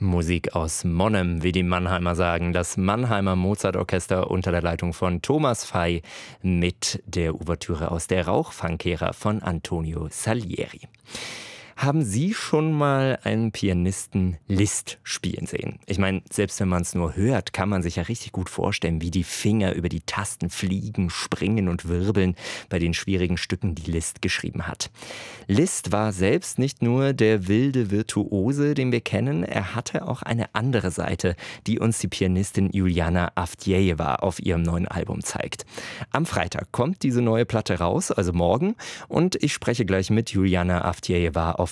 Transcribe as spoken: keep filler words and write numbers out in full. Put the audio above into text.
Musik aus Monnem, wie die Mannheimer sagen. Das Mannheimer Mozart-Orchester unter der Leitung von Thomas Fey mit der Ouvertüre aus der Rauchfangkehrer von Antonio Salieri. Haben Sie schon mal einen Pianisten Liszt spielen sehen? Ich meine, selbst wenn man es nur hört, kann man sich ja richtig gut vorstellen, wie die Finger über die Tasten fliegen, springen und wirbeln bei den schwierigen Stücken, die Liszt geschrieben hat. Liszt war selbst nicht nur der wilde Virtuose, den wir kennen, er hatte auch eine andere Seite, die uns die Pianistin Juliana Avdjejewa auf ihrem neuen Album zeigt. Am Freitag kommt diese neue Platte raus, also morgen, und ich spreche gleich mit Juliana Avdjejewa auf